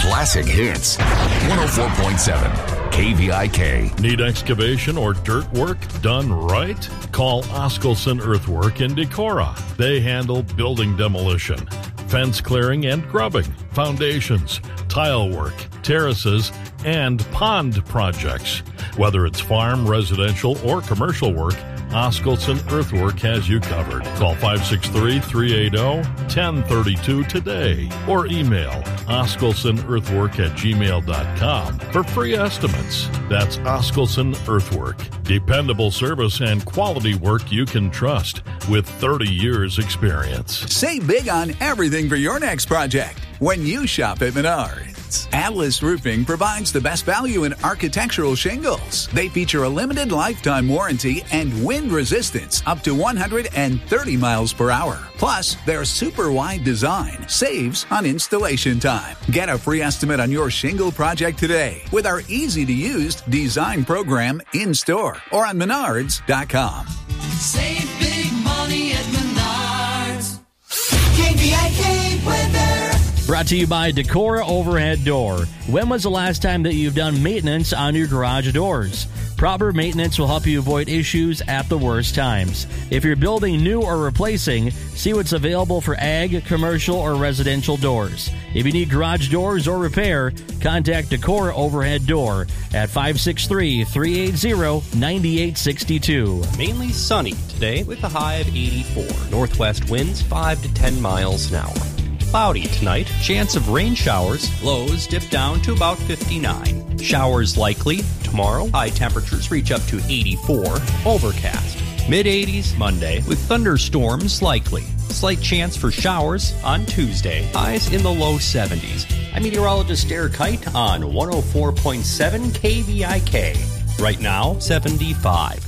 classic hits. 104.7 KVIK. Need excavation or dirt work done right? Call Oskelson Earthwork in Decorah. They handle building demolition, fence clearing and grubbing, foundations, tile work, terraces, and pond projects. Whether it's farm, residential, or commercial work, Oskelson Earthwork has you covered. Call 563-380-1032 today or email oskelsonearthwork@gmail.com for free estimates. That's Oskelson Earthwork. Dependable service and quality work you can trust with 30 years experience. Save big on everything for your next project when you shop at Menards. Atlas Roofing provides the best value in architectural shingles. They feature a limited lifetime warranty and wind resistance up to 130 miles per hour. Plus, their super wide design saves on installation time. Get a free estimate on your shingle project today with our easy-to-use design program in-store or on Menards.com. Save big money at Menards. KVIK weather. Brought to you by Decorah Overhead Door. When was the last time that you've done maintenance on your garage doors? Proper maintenance will help you avoid issues at the worst times. If you're building new or replacing, see what's available for ag, commercial, or residential doors. If you need garage doors or contact Decorah Overhead Door at 563-380-9862. Mainly sunny today with a high of 84. Northwest winds 5 to 10 miles an hour. Cloudy tonight, chance of rain showers, lows dip down to about 59. Showers likely tomorrow, high temperatures reach up to 84, overcast. Mid-80s Monday with thunderstorms likely. Slight chance for showers on Tuesday, highs in the low 70s. I'm meteorologist Derek Kite on 104.7 KVIK. Right now, 75.